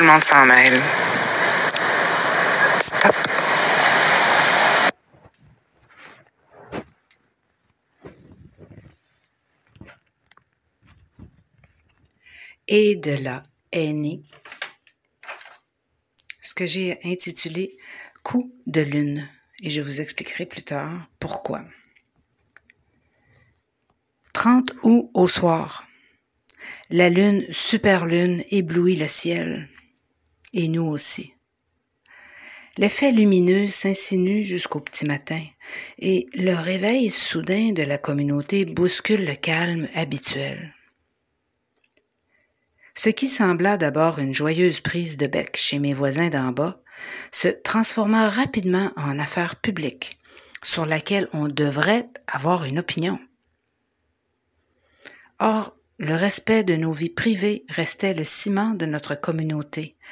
le monde s'en mêle. Stop. Et de là est né ce que j'ai intitulé « Coup de lune » et je vous expliquerai plus tard pourquoi. 30 août au soir. La lune, super lune, éblouit le ciel. Et nous aussi. L'effet lumineux s'insinue jusqu'au petit matin et le réveil soudain de la communauté bouscule le calme habituel. Ce qui sembla d'abord une joyeuse prise de bec chez mes voisins d'en bas se transforma rapidement en affaire publique sur laquelle on devrait avoir une opinion. Or, le respect de nos vies privées restait le ciment de notre communauté